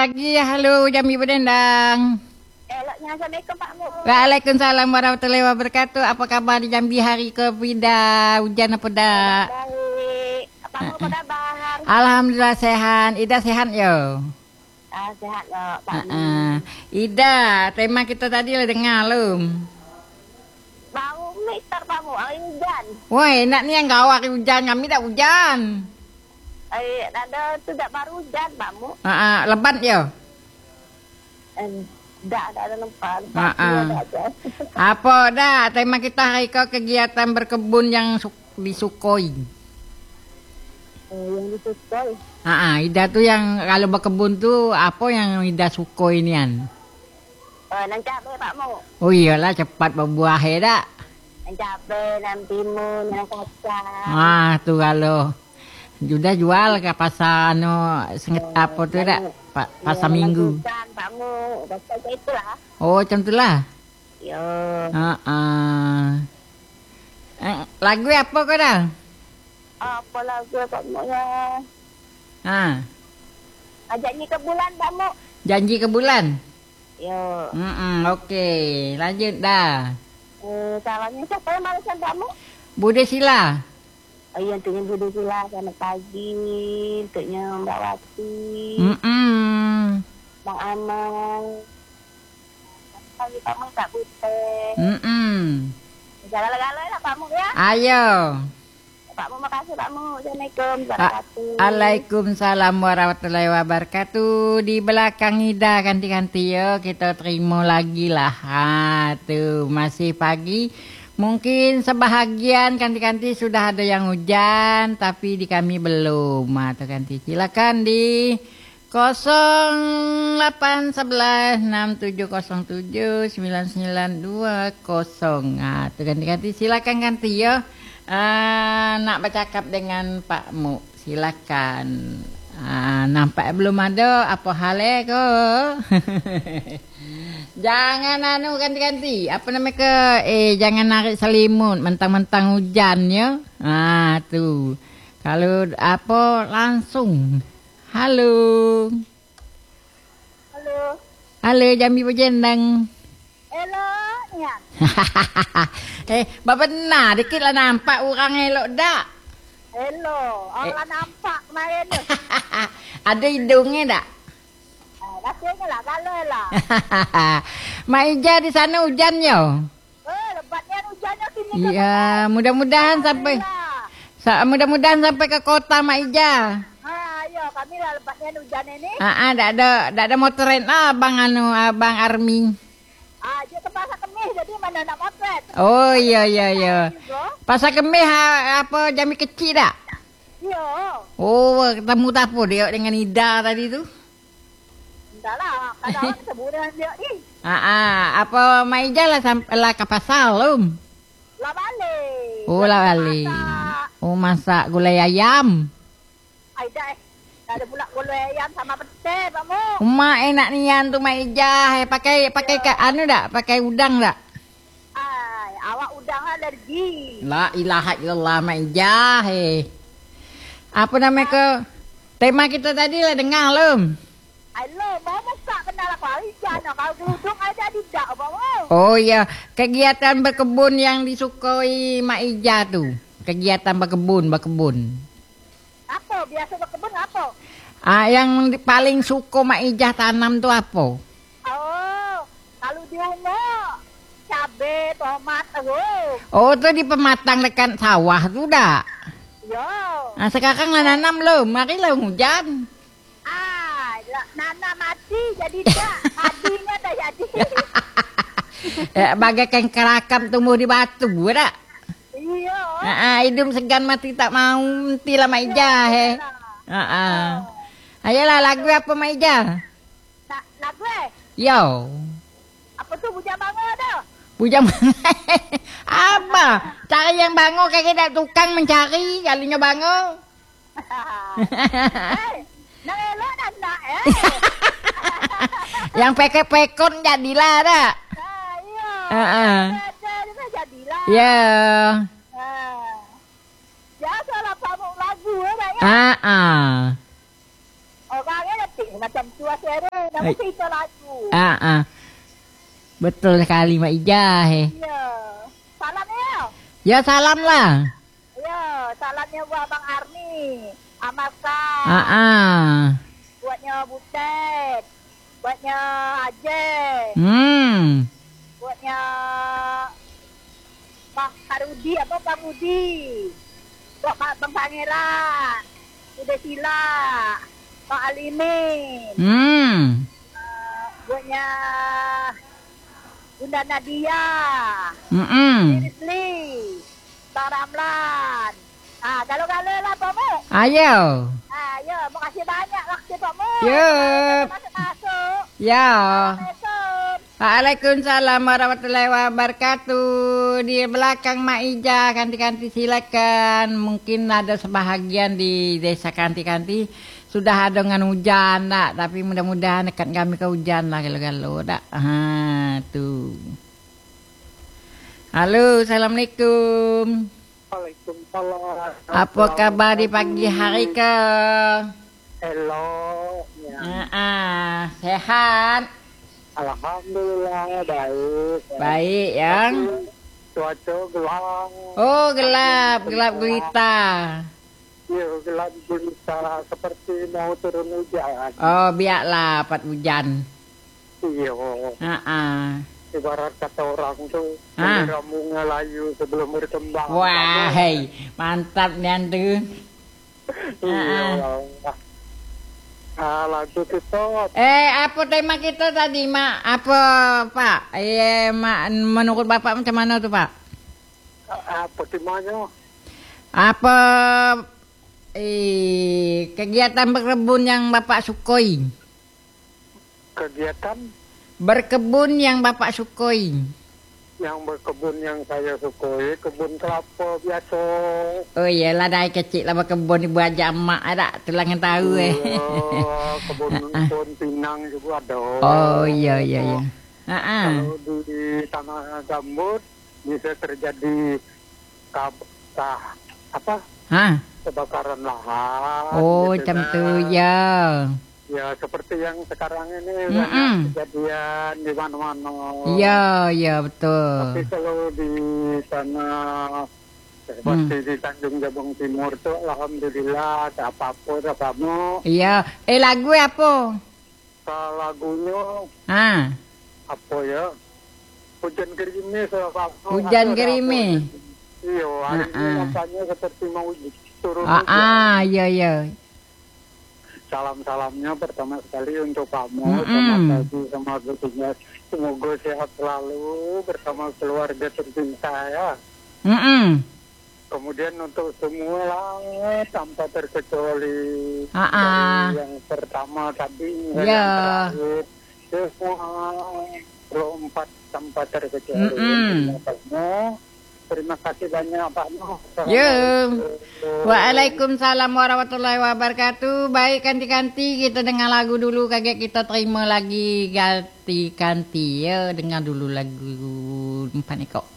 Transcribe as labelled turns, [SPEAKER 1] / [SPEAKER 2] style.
[SPEAKER 1] pagi. Halo, Jambi Berdendang.
[SPEAKER 2] Eloknya Assalamualaikum Pak Mu.
[SPEAKER 1] Waalaikumsalam warahmatullahi wabarakatuh. Apa kabar di Jambi hari ke Ida? Hujan apa dak?
[SPEAKER 2] Baik. Pak Mu apa kabar?
[SPEAKER 1] Alhamdulillah sehat. Ida sehat yo.
[SPEAKER 2] Sehat loh Pak Mu.
[SPEAKER 1] Ida, tema kita tadi lah dengar lum.
[SPEAKER 2] Baru meter Pak Mu, hari hujan.
[SPEAKER 1] Woi, nak ni yang gawak hujan, kami tak hujan.
[SPEAKER 2] Ada tidak baru hujan Pak Mu.
[SPEAKER 1] Lebat yo.
[SPEAKER 2] Tak ada tempat.
[SPEAKER 1] Apa dah tema kita hari ke kegiatan berkebun yang disukoi.
[SPEAKER 2] Yang disukoi.
[SPEAKER 1] Ida tuh yang kalau berkebun tuh apa yang Ida sukoi nian?
[SPEAKER 2] Nan cabai Pak Mu.
[SPEAKER 1] Oh iyalah cepat berbuah dak.
[SPEAKER 2] Nan cabai, nan timun, nan kacang.
[SPEAKER 1] Tuh kalau sudah jual ke pasar sengit apa tuh dak? Pasar Minggu.
[SPEAKER 2] Pak Mu, pasal itulah.
[SPEAKER 1] Oh, macam itulah.
[SPEAKER 2] Yo.
[SPEAKER 1] Lagu apa kau dah?
[SPEAKER 2] Apa lagu Pak Mu ya? Ajaknya ke bulan Pak Mu.
[SPEAKER 1] Janji ke bulan.
[SPEAKER 2] Yo.
[SPEAKER 1] Okey, lanjut dah.
[SPEAKER 2] Salahnya siapa yang balasan Pak Mu?
[SPEAKER 1] Bude Sila.
[SPEAKER 2] Oh iya, untuknya Budi Sila, selamat pagi. Untuknya Mbak Wati. Bang Amal. Selamat pagi Pak Mu, Kak Putih. Segala-galanya lah Pak Mu ya.
[SPEAKER 1] Ayo.
[SPEAKER 2] Pak Mu, makasih Pak Mu. Assalamualaikum warahmatullahi wabarakatuh.
[SPEAKER 1] Waalaikumsalam warahmatullahi wabarakatuh. Di belakang Ida ganti-ganti ya. Kita terima lagi lah. Tuh masih pagi. Mungkin sebahagian kanti-kanti sudah ada yang hujan, tapi di kami belum. Atau kanti silakan di 081167079920. Atau kanti-kanti silakan ganti ya. Nak bercakap dengan Pak Mu, silakan. Nampak belum ada apa halnya ko? Jangan ganti-ganti. Apa nama ke? Jangan narik selimut mentang-mentang hujan ya. Tuh. Kalau apa langsung. Halo.
[SPEAKER 2] Halo.
[SPEAKER 1] Halo Jambi Berdendang.
[SPEAKER 2] Eloknya.
[SPEAKER 1] Bapak benar dikit lah nampak orang elok dak.
[SPEAKER 2] Hello. Orang nampak kemarin tu.
[SPEAKER 1] Ada hidungnya dak?
[SPEAKER 2] Rasanya lah kalau lah.
[SPEAKER 1] Mak Ija di sana hujan yo.
[SPEAKER 2] Lebatnya hujannya sini.
[SPEAKER 1] Iya, mudah-mudahan sampai sampai ke kota Mak Ija.
[SPEAKER 2] Ayo, kami lah lebatnya hujan ini.
[SPEAKER 1] Tak ada motoret lah abang Army.
[SPEAKER 2] Dia ke pasar Kemis jadi mana nak motret.
[SPEAKER 1] Oh iya. Pasar Kemis apa Jambi kecil dak?
[SPEAKER 2] Iya.
[SPEAKER 1] Oh, ketemu tapo dia dengan Ida tadi tu?
[SPEAKER 2] Entahlah, kadang sebulan dia ni.
[SPEAKER 1] Apa Maija lah sampai lah ke pasar lum?
[SPEAKER 2] Lah balik.
[SPEAKER 1] Oh, lah balik. Oh, masak gulai ayam.
[SPEAKER 2] Dah ada pula gulai ayam sama petai, Pak Mu.
[SPEAKER 1] Mak enak nian tu Maija, pakai dak? Pakai udang dak?
[SPEAKER 2] Awak udang alergi.
[SPEAKER 1] La ilaha illallah Maija, Apa nama ke? Tema kita tadi lah dengar lum.
[SPEAKER 2] Halo, mau masak kenal aku Aisyah. Kalau duduk ada tidak, Pak Mu.
[SPEAKER 1] Oh iya, kegiatan berkebun yang disukoi Mak Ija tu. Kegiatan berkebun.
[SPEAKER 2] Apa? Biasa berkebun apa?
[SPEAKER 1] Yang paling suka Mak Ija tanam tu apa?
[SPEAKER 2] Oh, kalau di rumah cabai, tomat,
[SPEAKER 1] Oh, tu di pematang dekat sawah tu dak?
[SPEAKER 2] Yo.
[SPEAKER 1] Sekarang lah nanam lum, marilah hujan.
[SPEAKER 2] Nana mati jadi tak. Matinya dah jadi.
[SPEAKER 1] Bagaikan kerakam tumbuh di batu dak?
[SPEAKER 2] Iya.
[SPEAKER 1] Hidung segan mati tak mau mentilah Mak Ija Ayolah lagu apa Mak Ija?
[SPEAKER 2] Lagu
[SPEAKER 1] Yo.
[SPEAKER 2] Apa tu bujang bangor dah?
[SPEAKER 1] Bujang apa? Cari yang bangor kayak tukang mencari kalinya bangor.
[SPEAKER 2] Nak elok dah nak
[SPEAKER 1] Yang pekon jadilah dah.
[SPEAKER 2] Iya. Jadilah.
[SPEAKER 1] Ya.
[SPEAKER 2] Biasa lah pamuk lagu ya.
[SPEAKER 1] Orangnya
[SPEAKER 2] macam tua sere. Nama cerita lagu.
[SPEAKER 1] Betul sekali Mak Ijah.
[SPEAKER 2] Ya. Salam ya.
[SPEAKER 1] Ya salam lah.
[SPEAKER 2] Ya, salamnya buat Bang Arni. Amaka. Buatnya Butet. Buatnya Ajay. Buatnya Bang Karudi apa Bang Rudi. Buat Bang Pangeran. Udah Sila. Bang Alimin. Buatnya Bunda Nadia. Rizli. Bang Ramlan. Galau-galau lah Pak Mu.
[SPEAKER 1] Ayo.
[SPEAKER 2] Ya, makasih banyak waktu Pak Mu. Masuk.
[SPEAKER 1] Ya.
[SPEAKER 2] Assalamualaikum.
[SPEAKER 1] Waalaikumsalam warahmatullahi wabarakatuh. Di belakang Mak Ija, kanti-kanti silakan. Mungkin ada sebahagian di desa kanti-kanti sudah ada dengan hujan nak, tapi mudah-mudahan dekat kami ke hujan lah kalau dak. Tuh. Halo, assalamualaikum.
[SPEAKER 3] Waalaikumsalam.
[SPEAKER 1] Apa kabar di pagi hari ke?
[SPEAKER 3] Hello. Ya.
[SPEAKER 1] Sehat.
[SPEAKER 3] Alhamdulillah baik.
[SPEAKER 1] Baik yang.
[SPEAKER 3] Cuaca gelap.
[SPEAKER 1] Oh gelap gulita.
[SPEAKER 3] Iya gelap gulita seperti mau turun hujan.
[SPEAKER 1] Oh biarlah dapat hujan.
[SPEAKER 3] Iya. Ibarat kata orang tuh kampungnya layu sebelum berkembang.
[SPEAKER 1] Wah, hei, mantap nih
[SPEAKER 3] Iya. Lagu kita.
[SPEAKER 1] Apa tema kita tadi, Mak? Apa, Pak? Mak, menurut Bapak macam mana tuh, Pak?
[SPEAKER 3] Apa temanya?
[SPEAKER 1] Apa kegiatan berkebun yang Bapak sukoi?
[SPEAKER 3] Kegiatan
[SPEAKER 1] berkebun yang Bapak sukoi.
[SPEAKER 3] Yang berkebun yang saya sukoi kebun kelapa biasa.
[SPEAKER 1] Oh iyalah dari kecil lah berkebun ibu aja emak ada tulang yang tahu
[SPEAKER 3] Kebun pinang juga ada.
[SPEAKER 1] Oh iya.
[SPEAKER 3] Kalau di tanah gambut bisa terjadi kebakaran lahan.
[SPEAKER 1] Oh
[SPEAKER 3] gitu
[SPEAKER 1] macam tu ya.
[SPEAKER 3] Ya seperti yang sekarang ini kejadian di mana-mana.
[SPEAKER 1] Iya betul.
[SPEAKER 3] Tapi kalau di sana seperti di Tanjung Jabung Timur tuh alhamdulillah tak apa-apa kamu.
[SPEAKER 1] Iya. Lagu apa?
[SPEAKER 3] Lagunya apa ya? Hujan gerimis apa?
[SPEAKER 1] Hujan gerimis.
[SPEAKER 3] Iya, hari ini rasanya seperti mau turun hujan.
[SPEAKER 1] Iya.
[SPEAKER 3] Salam-salamnya pertama sekali untuk kamu, sama Tadi, sama Gusinya. Semoga sehat selalu bersama keluarga tercinta ya. Kemudian untuk semua lah, tanpa terkecuali dari yang pertama tadi, yang terakhir, semua 24 tanpa terkecuali. Terima kasih banyak Pak Noh.
[SPEAKER 1] Waalaikumsalam warahmatullahi wabarakatuh. Baik kanti-kanti kita dengar lagu dulu, kaget kita terima lagi ganti-ganti ya, dengar dulu lagu 4 ekor.